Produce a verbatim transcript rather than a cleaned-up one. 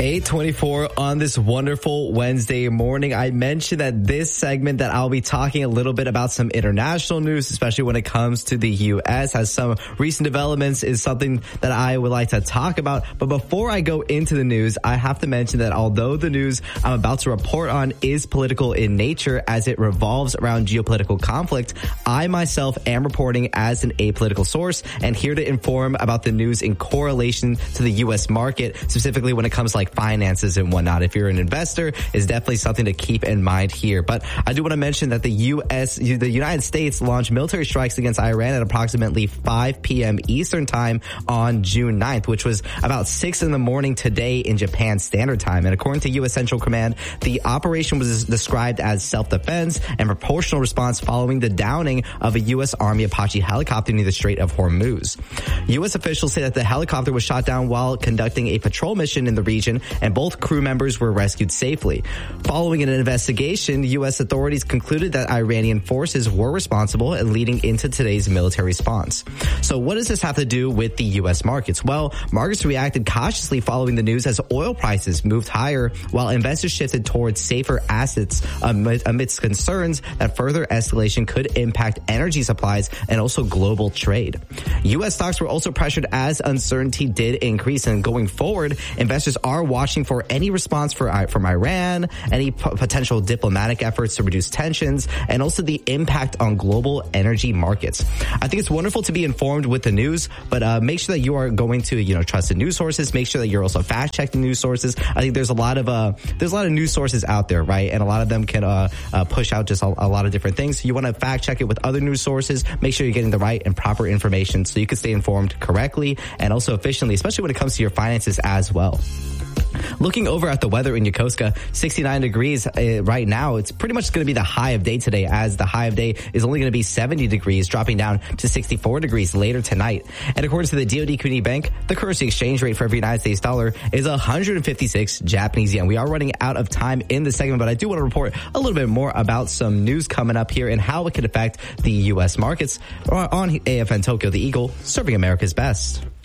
eight twenty-four on this wonderful Wednesday morning. I mentioned that this segment that I'll be talking a little bit about some international news, especially when it comes to the U S, as some recent developments is something that I would like to talk about. But before I go into the news, I have to mention that although the news I'm about to report on is political in nature as it revolves around geopolitical conflict, I myself am reporting as an apolitical source and here to inform about the news in correlation to the U S market, specifically when it comes to like finances and whatnot. If you're an investor, is definitely something to keep in mind here. But I do want to mention that the U S, the United States launched military strikes against Iran at approximately five p.m. Eastern time on June ninth, which was about six in the morning today in Japan Standard Time. And according to U S Central Command, the operation was described as self-defense and proportional response following the downing of a U S Army Apache helicopter near the Strait of Hormuz. U S officials say that the helicopter was shot down while conducting a patrol mission in the region, and both crew members were rescued safely. Following an investigation, U S authorities concluded that Iranian forces were responsible and leading into today's military response. So what does this have to do with the U S markets? Well, markets reacted cautiously following the news as oil prices moved higher while investors shifted towards safer assets amid, amidst concerns that further escalation could impact energy supplies and also global trade. U S stocks were also pressured as uncertainty did increase, and going forward, investors are watching for any response for, from Iran, any p- potential diplomatic efforts to reduce tensions, and also the impact on global energy markets. I think it's wonderful to be informed with the news, but uh, make sure that you are going to, you know, trusted news sources. Make sure that you're also fact checking news sources. I think there's a lot of uh, there's a lot of news sources out there, right? And a lot of them can uh, uh, push out just a, a lot of different things. You want to fact check it with other news sources. Make sure you're getting the right and proper information so you can stay informed correctly and also efficiently, especially when it comes to your finances as well. Looking over at the weather in Yokosuka, sixty-nine degrees uh, right now. It's pretty much going to be the high of day today, as the high of day is only going to be seventy degrees, dropping down to sixty-four degrees later tonight. And according to the D O D Community Bank, the currency exchange rate for every United States dollar is one hundred fifty-six Japanese yen. We are running out of time in the segment, but I do want to report a little bit more about some news coming up here and how it could affect the U S markets on A F N Tokyo, the Eagle, serving America's best.